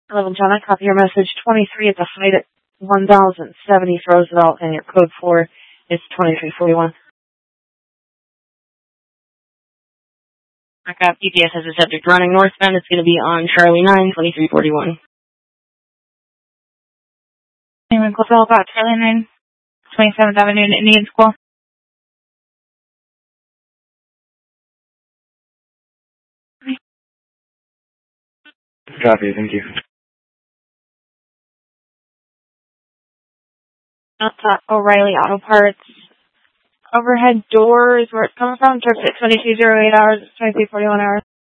11 John, I copy your message. 23 at the height at 1070 Roosevelt, and your code 4 is 2341. I got GPS as a subject running northbound. It's going to be on Charlie 9, 2341. Anyone call Phil about Charlie 9, 27th Avenue in Indian School? Copy, thank you. O'Reilly Auto Parts. Overhead doors, where it's coming from, towards 2208 hours, 2341 hours.